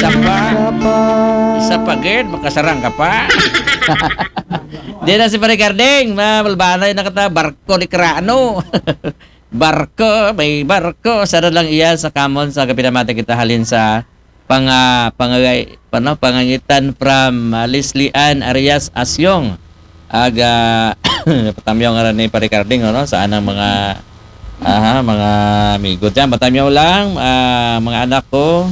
Isa pa, girl. Makasarang ka pa. Di na si Parikarding. Malbanay na kata. Barko ni Krano. Barko. May barko. Sana lang iyan sa kamon sa kapinamata kita halin sa pangangitan from Leslie Ann Arias Asyong. Aga patamyaw nga ni Parikarding no sa anang mga mga amigo diyan. Patamyaw lang mga anak ko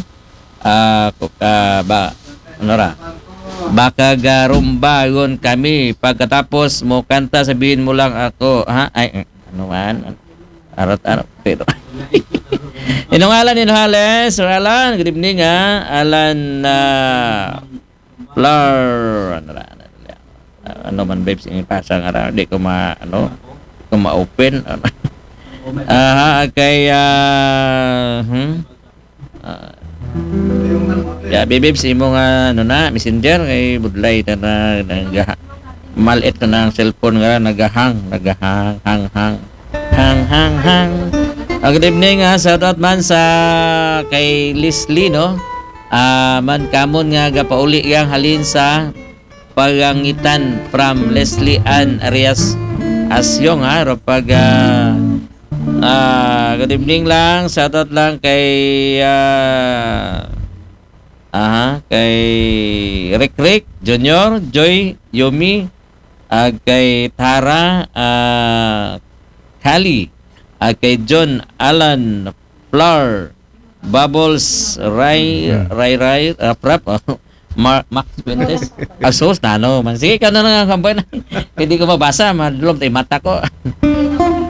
baka garumbagon kami pagkatapos mo kanta sabihin mo lang ako ay ano man arat pero Inuhalan, Sir Alan, good evening Alan Flor ano man babes yung pasang di ko ma-open kay babes imo nga messenger kay budlay na malit ko na ang cellphone nga nagahang good evening shout out man sa kay Leslie no man kamon nga gapauli yang halin sa pagangitan from Leslie Ann Arias Asyong pag good evening lang shout out lang kay kay Rick Junior Joy Yomi kay Tara Kali kay John Alan Flower Bubbles Ray Prep Max Fuentes asos na man sige ka na nga kambay na hindi ko mabasa madulom tayo mata ko